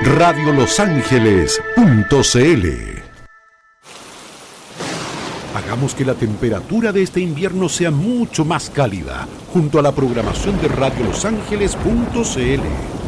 radiolosangeles.cl. Hagamos que la temperatura de este invierno sea mucho más cálida, junto a la programación de radiolosangeles.cl.